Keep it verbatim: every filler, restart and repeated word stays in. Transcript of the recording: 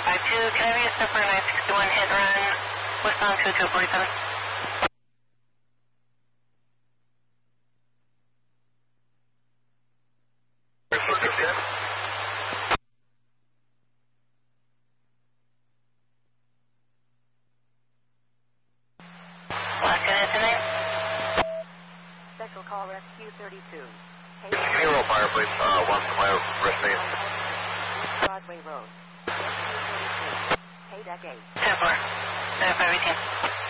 five two. Can I have you Super nine sixty-one hit run westbound two two forty-seven? Last unit tonight? Special call rescue thirty-two. Give me a little fire, please. Uh, one for my rest base. Broadway Road. thirty-two. Hey, deck eight. ten four. nine five eighteen.